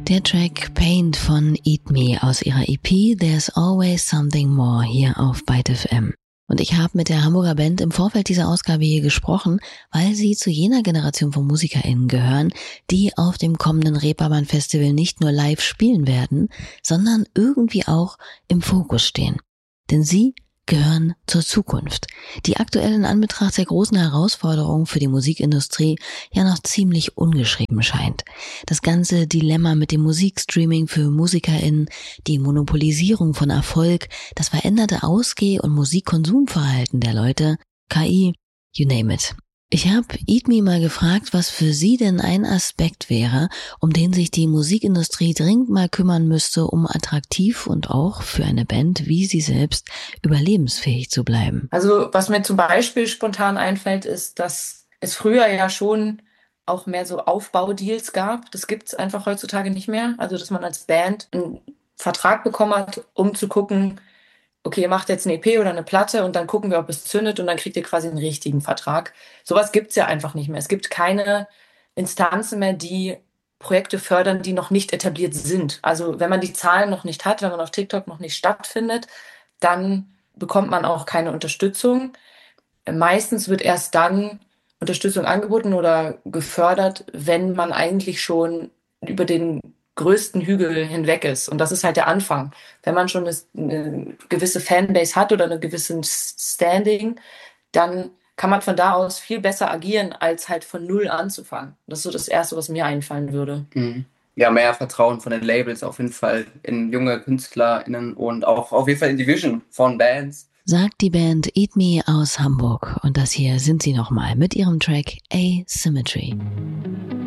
Der Track Paint von Eat Me aus ihrer EP There's Always Something More hier auf Byte FM. Und ich habe mit der Hamburger Band im Vorfeld dieser Ausgabe hier gesprochen, weil sie zu jener Generation von MusikerInnen gehören, die auf dem kommenden Reeperbahn-Festival nicht nur live spielen werden, sondern irgendwie auch im Fokus stehen. Denn sie gehören zur Zukunft, die aktuell in Anbetracht der großen Herausforderungen für die Musikindustrie ja noch ziemlich ungeschrieben scheint. Das ganze Dilemma mit dem Musikstreaming für MusikerInnen, die Monopolisierung von Erfolg, das veränderte Ausgeh- und Musikkonsumverhalten der Leute, KI, you name it. Ich habe Eat Me mal gefragt, was für sie denn ein Aspekt wäre, um den sich die Musikindustrie dringend mal kümmern müsste, um attraktiv und auch für eine Band wie sie selbst überlebensfähig zu bleiben. Also was mir zum Beispiel spontan einfällt, ist, dass es früher ja schon auch mehr so Aufbaudeals gab. Das gibt es einfach heutzutage nicht mehr. Also dass man als Band einen Vertrag bekommen hat, um zu gucken, okay, ihr macht jetzt eine EP oder eine Platte und dann gucken wir, ob es zündet und dann kriegt ihr quasi einen richtigen Vertrag. Sowas gibt's ja einfach nicht mehr. Es gibt keine Instanzen mehr, die Projekte fördern, die noch nicht etabliert sind. Also wenn man die Zahlen noch nicht hat, wenn man auf TikTok noch nicht stattfindet, dann bekommt man auch keine Unterstützung. Meistens wird erst dann Unterstützung angeboten oder gefördert, wenn man eigentlich schon über den größten Hügel hinweg ist. Und das ist halt der Anfang. Wenn man schon eine gewisse Fanbase hat oder eine gewisse Standing, dann kann man von da aus viel besser agieren, als halt von null anzufangen. Das ist so das Erste, was mir einfallen würde. Mhm. Ja, mehr Vertrauen von den Labels auf jeden Fall in junge KünstlerInnen und auch auf jeden Fall in die Vision von Bands. Sagt die Band Eat Me aus Hamburg. Und das hier sind sie nochmal mit ihrem Track Asymmetry.